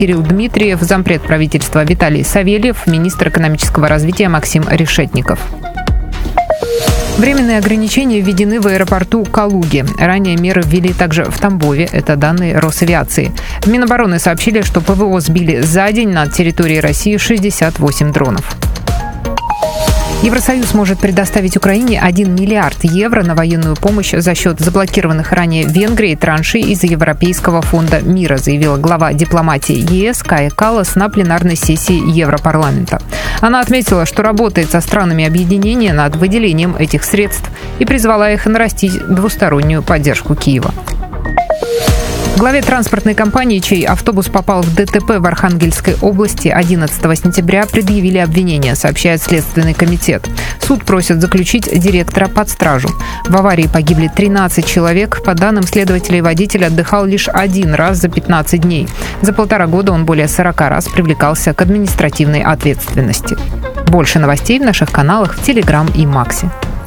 Кирилл Дмитриев, зампред правительства Виталий Савельев, министр экономического развития Максим Решетников. Временные ограничения введены в аэропорту Калуги. Ранее меры ввели также в Тамбове. Это данные Росавиации. В Минобороны сообщили, что ПВО сбили за день над территорией России 68 дронов. Евросоюз может предоставить Украине 1 миллиард евро на военную помощь за счет заблокированных ранее Венгрией траншей из Европейского фонда мира, заявила глава дипломатии ЕС Кая Каллас на пленарной сессии Европарламента. Она отметила, что работает со странами объединения над выделением этих средств и призвала их нарастить двустороннюю поддержку Киева. Главе транспортной компании, чей автобус попал в ДТП в Архангельской области 11 сентября, предъявили обвинение, сообщает Следственный комитет. Суд просит заключить директора под стражу. В аварии погибли 13 человек. По данным следователей, водитель отдыхал лишь один раз за 15 дней. За 1,5 года он более 40 раз привлекался к административной ответственности. Больше новостей в наших каналах в Телеграм и Максе.